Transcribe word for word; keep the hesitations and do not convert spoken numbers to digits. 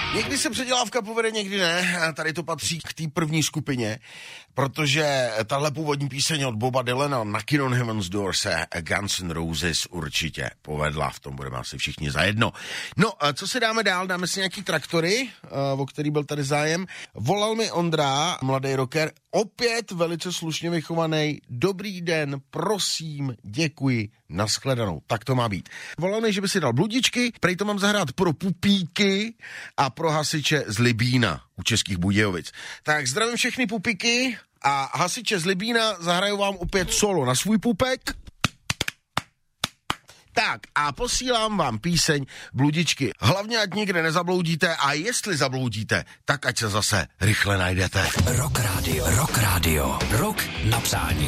Někdy se předělávka povede, někdy ne. Tady to patří k té první skupině, protože tahle původní píseň od Boba Dylana Knockin' on Heaven's Door se Guns N' Roses určitě povedla. V tom budeme asi všichni zajedno. No, co si dáme dál? Dáme si nějaký traktory, o který byl tady zájem. Volal mi Ondra, mladý rocker, opět velice slušně vychovaný. Dobrý den, prosím, děkuji, nashledanou. Tak to má být. Volal mi, že by si dal bludičky, prej to mám zahrát pro pupíky a pro hasiče z Libína u Českých Budějovic. Tak zdravím všechny pupíky a hasiče z Libína, zahraju vám opět solo na svůj pupek. Tak a posílám vám píseň Bludičky. Hlavně ať nikde nezabloudíte a jestli zabloudíte, tak ať se zase rychle najdete. Rock Radio, Rock Radio, Rock na přání.